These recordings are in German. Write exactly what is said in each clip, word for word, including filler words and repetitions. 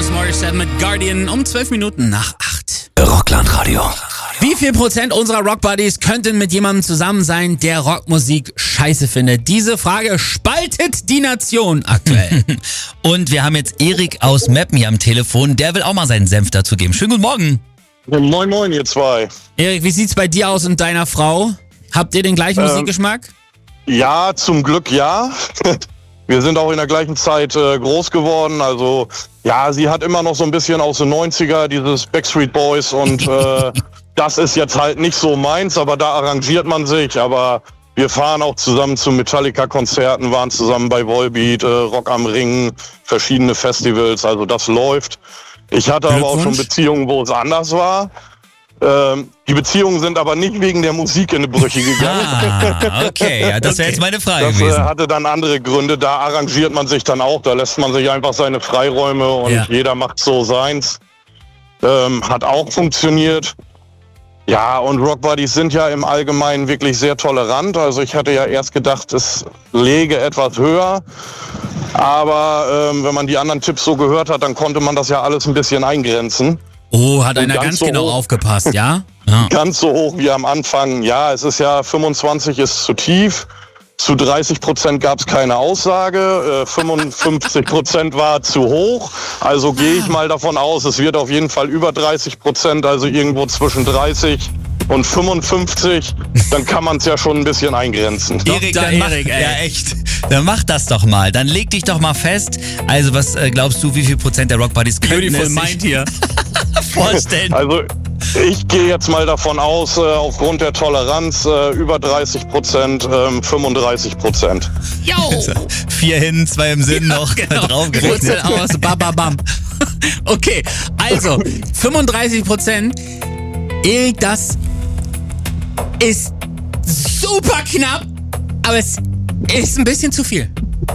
Morissette mit Guardian um zwölf Minuten nach acht. Rockland-Radio. Wie viel Prozent unserer Rockbuddies könnten mit jemandem zusammen sein, der Rockmusik scheiße findet? Diese Frage spaltet die Nation aktuell. Und wir haben jetzt Erik aus Meppen hier am Telefon. Der will auch mal seinen Senf dazu geben. Schönen guten Morgen. Moin, moin, ihr zwei. Erik, wie sieht's bei dir aus und deiner Frau? Habt ihr den gleichen ähm, Musikgeschmack? Ja, zum Glück ja. Wir sind auch in der gleichen Zeit äh, groß geworden. Also ja, sie hat immer noch so ein bisschen aus den neunziger, dieses Backstreet Boys und äh, das ist jetzt halt nicht so meins, aber da arrangiert man sich. Aber wir fahren auch zusammen zu Metallica-Konzerten, waren zusammen bei Volbeat, äh, Rock am Ring, verschiedene Festivals, also das läuft. Ich hatte aber auch schon Beziehungen, wo es anders war. Ähm, die Beziehungen sind aber nicht wegen der Musik in die Brüche gegangen. Ah, okay, ja, das wäre okay. jetzt meine Frage Das gewesen. äh, hatte dann andere Gründe, da arrangiert man sich dann auch, da lässt man sich einfach seine Freiräume und ja. jeder macht so seins. Ähm, hat auch funktioniert. Ja, und Rockbuddies sind ja im Allgemeinen wirklich sehr tolerant. Also ich hatte ja erst gedacht, es läge etwas höher. Aber ähm, wenn man die anderen Tipps so gehört hat, dann konnte man das ja alles ein bisschen eingrenzen. Oh, hat einer ganz ganz so genau hoch. aufgepasst, ja? Ja. Ganz so hoch wie am Anfang. Ja, es ist ja fünfundzwanzig ist zu tief. Zu dreißig Prozent gab es keine Aussage. Äh, fünfundfünfzig Prozent war zu hoch. Also gehe ich mal davon aus, es wird auf jeden Fall über dreißig Prozent, also irgendwo zwischen dreißig und fünfundfünfzig. Dann kann man es ja schon ein bisschen eingrenzen. Erik, Doktor dann mach, Erik, ey. ja echt, dann mach das doch mal. Dann leg dich doch mal fest. Also was äh, glaubst du, wie viel Prozent der Rockbuddies könnten Beautiful es sich Mind hier. vorstellen? Also ich gehe jetzt mal davon aus, äh, aufgrund der Toleranz äh, über dreißig Prozent, ähm, fünfunddreißig Prozent. Yo! Vier hin, zwei im Sinn noch Genau. draufgerechnet. Wurzel aus, bababam. Okay, also fünfunddreißig Prozent. Erik, das ist super knapp, aber es ist ein bisschen zu viel.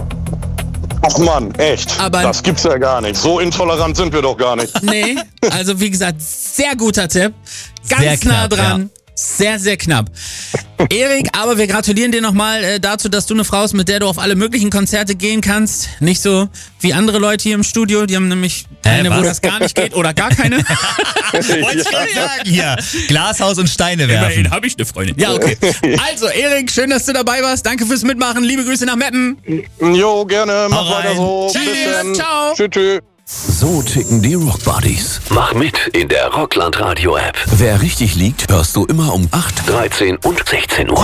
Ach Mann, echt? Aber das gibt's ja gar nicht. So intolerant sind wir doch gar nicht. Nee, also wie gesagt, sehr guter Tipp. Ganz Sehr knapp, nah dran. ja. Sehr, sehr knapp. Erik, aber wir gratulieren dir nochmal äh, dazu, dass du eine Frau hast, mit der du auf alle möglichen Konzerte gehen kannst. Nicht so wie andere Leute hier im Studio, die haben nämlich eine, Hä, wo was? das gar nicht geht oder gar keine. Wollte ich gerade sagen hier. Glashaus und Steine werfen. habe ich eine Freundin. Ja, okay. Also, Erik, schön, dass du dabei warst. Danke fürs Mitmachen. Liebe Grüße nach Meppen. Jo, gerne. Mach Hau rein. weiter so. Tschüss. Bis dann. Ciao. Tschüss, tschüss. So ticken die Rockbuddies. Mach mit in der Rockland Radio App. Wer richtig liegt, hörst du immer um acht, dreizehn und sechzehn Uhr.